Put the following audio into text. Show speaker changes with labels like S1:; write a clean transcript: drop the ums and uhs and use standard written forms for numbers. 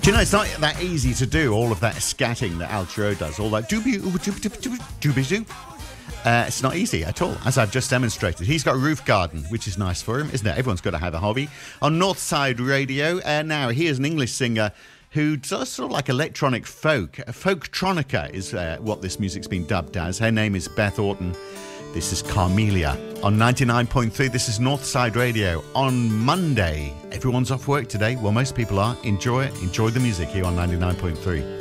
S1: Do you know, it's not that easy to do all of that scatting that Al Jarreau does, all that doobie-doo. It's not easy at all, as I've just demonstrated. He's got a roof garden, which is nice for him, isn't it? Everyone's got to have a hobby. On Northside Radio, now he is an English singer who does sort of like electronic folk. Folktronica is what this music's been dubbed as. Her name is Beth Orton. This is Carmelia on 99.3. This is Northside Radio on Monday. Everyone's off work today. Well, most people are. Enjoy it. Enjoy the music here on 99.3.